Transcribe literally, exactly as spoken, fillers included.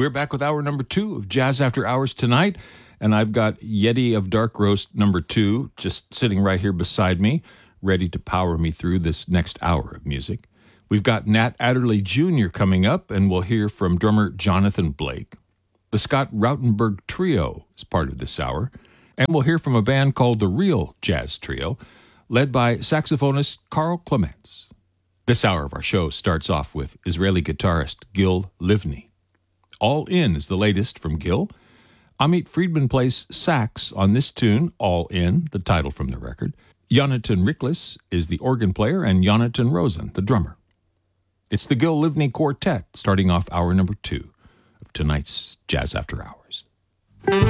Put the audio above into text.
We're back with hour number two of Jazz After Hours tonight, and I've got Yeti of Dark Roast number two just sitting right here beside me, ready to power me through this next hour of music. We've got Nat Adderley Junior coming up, and we'll hear from drummer Jonathan Blake. The Scott Rautenberg Trio is part of this hour, and we'll hear from a band called the Real Jazz Trio, led by saxophonist Carl Clements. This hour of our show starts off with Israeli guitarist Gil Livni. All In is the latest from Gil. Amit Friedman plays sax on this tune, All In, the title from the record. Jonathan Riklis is the organ player, and Jonathan Rosen, the drummer. It's the Gil Livni Quartet, starting off hour number two of tonight's Jazz After Hours.